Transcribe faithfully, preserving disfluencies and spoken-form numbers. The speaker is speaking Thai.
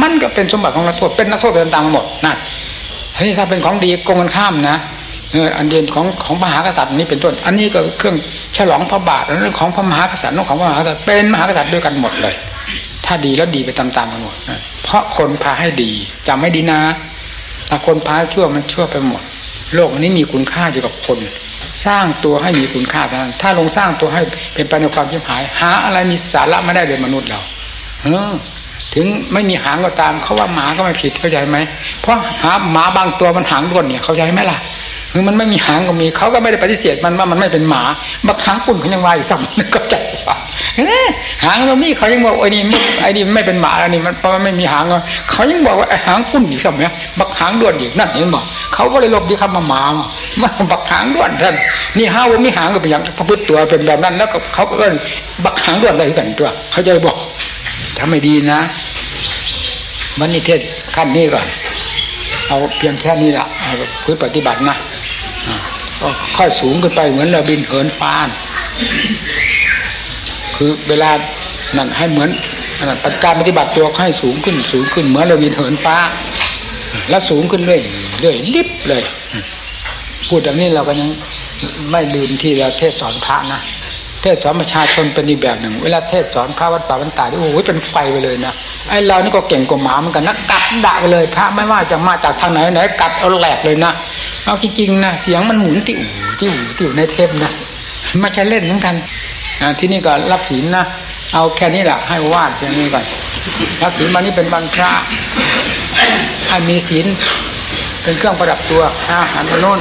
มันก็เป็นสมบัติของนักโทษเป็นนักโทษเป็นต่างหมดนั่นทีนี้ถ้าเป็นของดีโกงกันข้ามนะเอออันเดียนของของมหากษัตริย์นี้เป็นต้นอันนี้ก็เครื่องฉลองพระบาทเรื่องของพระมหากษัตริย์ของพระมหากษัตริย์เป็นมหากษัตริย์ด้วยกันหมดเลยถ้าดีแล้วดีไปตามๆกันหมดนะเพราะคนพาให้ดีจำให้ดีนะถ้าคนพาชั่วมันชั่วไปหมดโลกนี้มีคุณค่าอยู่กับคนสร้างตัวให้มีคุณค่าเท่านั้นถ้าลงสร้างตัวให้เป็นไปในความชิบหายหาอะไรมีสาระไม่ได้เลยมนุษย์เราเออถึงไม่มีหางก็ตามเขาว่าหมาก็ไม่ผิดเข้าใจไหมเพราะหาหมาบางตัวมันหางด้วนเนี่ยเข้าใจไหมล่ะคือมันไม่มีหางก็มีเขาก็ไม่ได้ปฏิเสธมันว่ามันไม่เป็นหมาบักหางปุ่นเขายังว่าอีกสัมนึกก็ใจว่าหางเรามีเขายังบอกไอ้นี่ไอ้นี่ไม่เป็นหมาแล้วนี่มันเพราะมันไม่มีหางเขายังบอกว่าไอ้หางปุ่นอีกสัมเนี่ยบักหางด้วนอีกนั่นเห็นบอกเขาก็เลยลบดีคำมาหมามาบักหางด้วนท่านนี่ห้าว่ามีหางก็เป็นอย่างพระพุทธตัวเป็นแบบนั้นแล้วก็เขาก็บักหางด้วนอะไรกันตัวเขาจะบอกทำไม่ดีนะวันนี้เทศขั้นนี้ก่อนเอาเพียงแค่นี้แหละเพื่อปฏิบัตินะก็ค่อยสูงขึ้นไปเหมือนเราบินเหินฟ้าคือเวลานั่นให้เหมือนการปฏิบัติตัวให้สูงขึ้นสูงขึ้นเหมือนเราบินเหินฟ้าแล้วสูงขึ้นเรื่อยเรื่อยลิบเลยพูดแบบนี้เราก็ยังไม่ลืมที่เราเทศสอนพระนะเทศสอนประชาชนเป็นอีกแบบหนึ่งเวลาเทศสอนพระวัดป่าบรรดาที่โอ้ยเป็นไฟไปเลยนะไอ้เรานี่ก็เก่งกว่าหมาเหมือนกันนะกัดด่าไปเลยพระไม่ว่าจะมาจากทางไหนไหนกัดเอาแหลกเลยนะเอาจริงๆนะเสียงมันหมุนติ่วติ่วติ่วในเทปนะไม่ใช่เล่นเหมือนกันที่นี่ก็รับศีลนะเอาแค่นี้แหละให้วาดอย่างนี้ก่อนรับศีลมานี่เป็นบรรพระให้มีศีลเป็นเครื่องประดับตัวอาหารโน่น